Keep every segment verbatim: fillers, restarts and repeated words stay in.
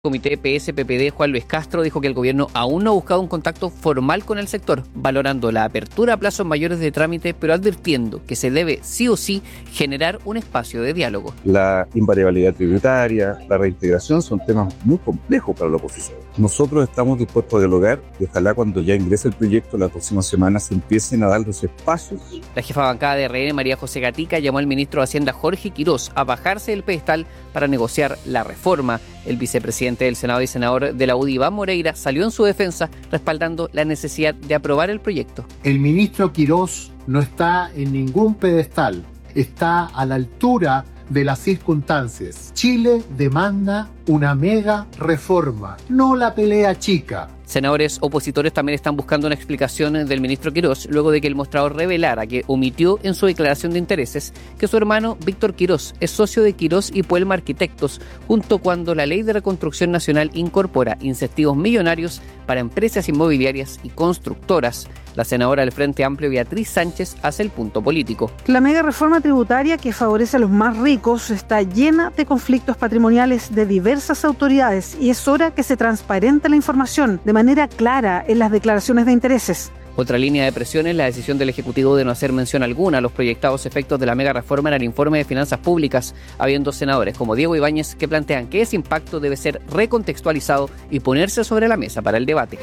Comité P S P P D Juan Luis Castro dijo que el gobierno aún no ha buscado un contacto formal con el sector, valorando la apertura a plazos mayores de trámite, pero advirtiendo que se debe sí o sí generar un espacio de diálogo. La invariabilidad tributaria, la reintegración son temas muy complejos para la oposición. Nosotros estamos dispuestos a dialogar y ojalá cuando ya ingrese el proyecto la próxima semana se empiecen a dar los espacios. La jefa bancada de R N, María José Gatica, llamó al ministro de Hacienda Jorge Quirós a bajarse del pedestal para negociar la reforma. El vicepresidente del Senado y senador de la U D I, Iván Moreira, salió en su defensa respaldando la necesidad de aprobar el proyecto. El ministro Quirós no está en ningún pedestal, está a la altura de las circunstancias. Chile demanda una mega reforma, no la pelea chica. Senadores opositores también están buscando una explicación del ministro Quirós luego de que el mostrador revelara que omitió en su declaración de intereses que su hermano Víctor Quirós es socio de Quirós y Puelma Arquitectos, junto cuando la Ley de Reconstrucción Nacional incorpora incentivos millonarios para empresas inmobiliarias y constructoras. La senadora del Frente Amplio, Beatriz Sánchez, hace el punto político. La mega reforma tributaria que favorece a los más ricos está llena de conflictos patrimoniales de diversas autoridades y es hora que se transparente la información de manera clara en las declaraciones de intereses. Otra línea de presión es la decisión del Ejecutivo de no hacer mención alguna a los proyectados efectos de la mega reforma en el informe de finanzas públicas, habiendo senadores como Diego Ibáñez que plantean que ese impacto debe ser recontextualizado y ponerse sobre la mesa para el debate.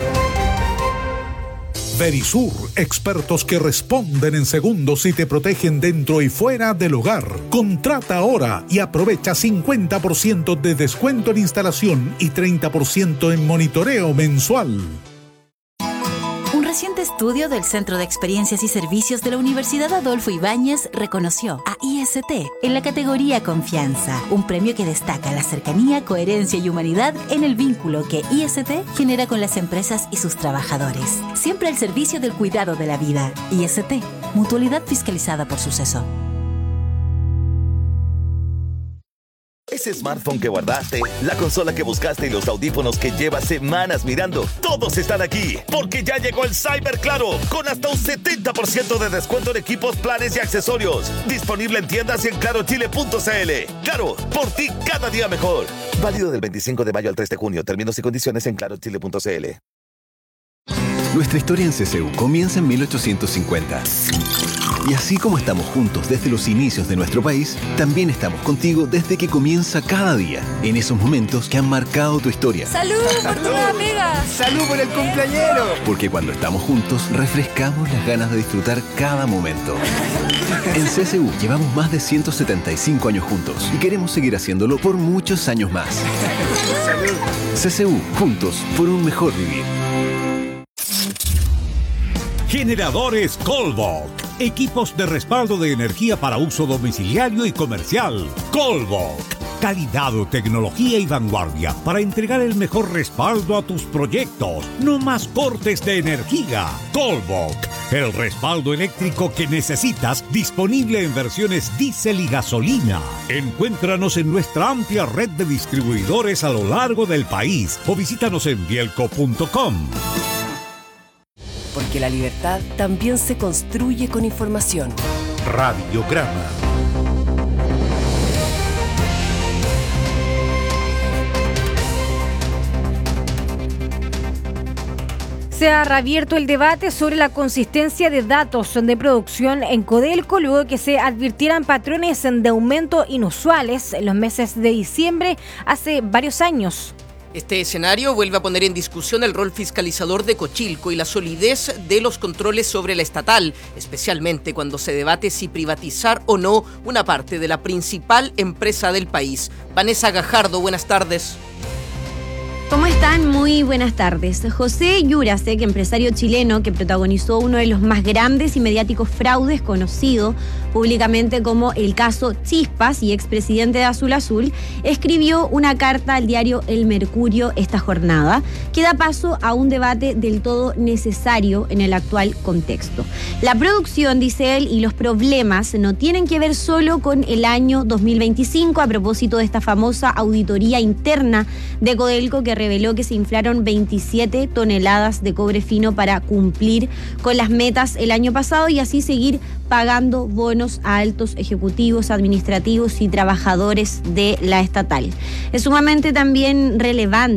Verisur, expertos que responden en segundos y te protegen dentro y fuera del hogar. Contrata ahora y aprovecha cincuenta por ciento de descuento en instalación y treinta por ciento en monitoreo mensual. Un reciente estudio del Centro de Experiencias y Servicios de la Universidad Adolfo Ibáñez reconoció a I S T en la categoría Confianza, un premio que destaca la cercanía, coherencia y humanidad en el vínculo que I S T genera con las empresas y sus trabajadores. Siempre al servicio del cuidado de la vida. I S T, mutualidad fiscalizada por Suceso. Ese smartphone que guardaste, la consola que buscaste y los audífonos que llevas semanas mirando, todos están aquí, porque ya llegó el Cyber Claro, con hasta un setenta por ciento de descuento en equipos, planes y accesorios. Disponible en tiendas y en claro chile punto c l. Claro, por ti cada día mejor. Válido del veinticinco de mayo al tres de junio. Términos y condiciones en claro chile punto c l. Nuestra historia en C C U comienza en mil ochocientos cincuenta. Y así como estamos juntos desde los inicios de nuestro país, también estamos contigo desde que comienza cada día, en esos momentos que han marcado tu historia. ¡Salud por tu nueva amiga! ¡Salud por el cumpleañero! Porque cuando estamos juntos, refrescamos las ganas de disfrutar cada momento. En C C U llevamos más de ciento setenta y cinco años juntos y queremos seguir haciéndolo por muchos años más. ¡Salud! C C U, juntos por un mejor vivir. Generadores Colbok. Equipos de respaldo de energía para uso domiciliario y comercial. Colbok. Calidad, tecnología y vanguardia para entregar el mejor respaldo a tus proyectos. No más cortes de energía. Colbok. El respaldo eléctrico que necesitas, disponible en versiones diésel y gasolina. Encuéntranos en nuestra amplia red de distribuidores a lo largo del país o visítanos en bielco punto com. Porque la libertad también se construye con información. Radiograma. Se ha reabierto el debate sobre la consistencia de datos de producción en Codelco luego de que se advirtieran patrones de aumento inusuales en los meses de diciembre hace varios años. Este escenario vuelve a poner en discusión el rol fiscalizador de Cochilco y la solidez de los controles sobre la estatal, especialmente cuando se debate si privatizar o no una parte de la principal empresa del país. Vanessa Gajardo, buenas tardes. ¿Cómo están? Muy buenas tardes. José Yurasek, empresario chileno que protagonizó uno de los más grandes y mediáticos fraudes conocido públicamente como el caso Chispas y expresidente de Azul Azul, escribió una carta al diario El Mercurio esta jornada que da paso a un debate del todo necesario en el actual contexto. La producción, dice él, y los problemas no tienen que ver solo con el año dos mil veinticinco a propósito de esta famosa auditoría interna de Codelco que reveló que se inflaron veintisiete toneladas de cobre fino para cumplir con las metas el año pasado y así seguir pagando bonos a altos ejecutivos, administrativos y trabajadores de la estatal. Es sumamente también relevante